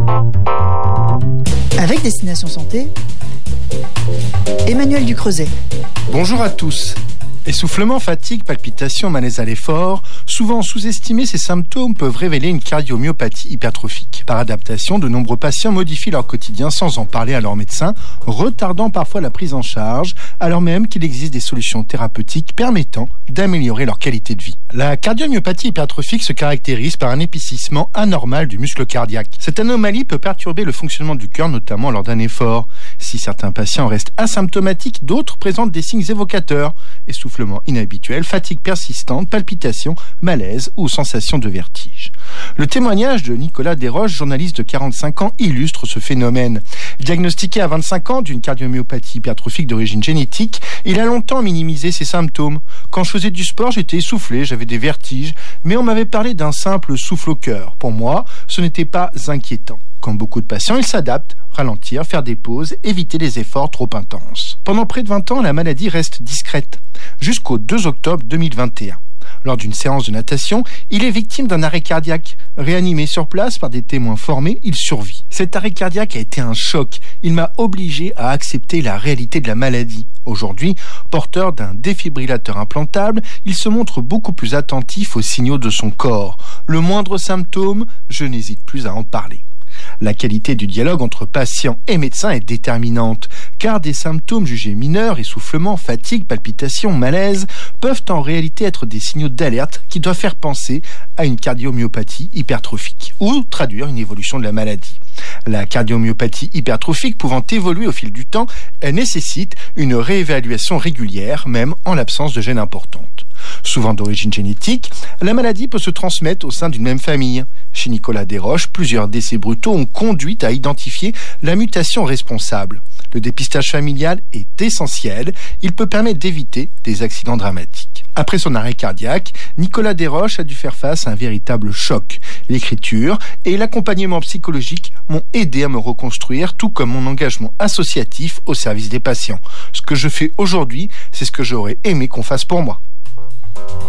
Avec Destination Santé, Emmanuel Ducreuset. Bonjour à tous. Essoufflement, fatigue, palpitations, malaise à l'effort, souvent sous-estimés, ces symptômes peuvent révéler une cardiomyopathie hypertrophique. Par adaptation, de nombreux patients modifient leur quotidien sans en parler à leur médecin, retardant parfois la prise en charge, alors même qu'il existe des solutions thérapeutiques permettant d'améliorer leur qualité de vie. La cardiomyopathie hypertrophique se caractérise par un épaississement anormal du muscle cardiaque. Cette anomalie peut perturber le fonctionnement du cœur, notamment lors d'un effort. Si certains patients restent asymptomatiques, d'autres présentent des signes évocateurs. Essoufflement inhabituel, fatigue persistante, palpitations, malaise ou sensation de vertige. Le témoignage de Nicolas Desroches, journaliste de 45 ans, illustre ce phénomène. Diagnostiqué à 25 ans d'une cardiomyopathie hypertrophique d'origine génétique, il a longtemps minimisé ses symptômes. Quand je faisais du sport, j'étais essoufflé, j'avais des vertiges, mais on m'avait parlé d'un simple souffle au cœur. Pour moi, ce n'était pas inquiétant. Comme beaucoup de patients, ils s'adaptent, ralentir, faire des pauses, éviter les efforts trop intenses. Pendant près de 20 ans, la maladie reste discrète, jusqu'au 2 octobre 2021. Lors d'une séance de natation, il est victime d'un arrêt cardiaque. Réanimé sur place par des témoins formés, il survit. Cet arrêt cardiaque a été un choc. Il m'a obligé à accepter la réalité de la maladie. Aujourd'hui, porteur d'un défibrillateur implantable, il se montre beaucoup plus attentif aux signaux de son corps. Le moindre symptôme, je n'hésite plus à en parler. La qualité du dialogue entre patient et médecin est déterminante, car des symptômes jugés mineurs, essoufflement, fatigue, palpitations, malaise, peuvent en réalité être des signaux d'alerte qui doivent faire penser à une cardiomyopathie hypertrophique ou traduire une évolution de la maladie. La cardiomyopathie hypertrophique pouvant évoluer au fil du temps, elle nécessite une réévaluation régulière, même en l'absence de gènes importantes. Souvent d'origine génétique, la maladie peut se transmettre au sein d'une même famille. Chez Nicolas Desroches, plusieurs décès brutaux ont conduit à identifier la mutation responsable. Le dépistage familial est essentiel, il peut permettre d'éviter des accidents dramatiques. Après son arrêt cardiaque, Nicolas Desroches a dû faire face à un véritable choc. L'écriture et l'accompagnement psychologique m'ont aidé à me reconstruire, tout comme mon engagement associatif au service des patients. Ce que je fais aujourd'hui, c'est ce que j'aurais aimé qu'on fasse pour moi.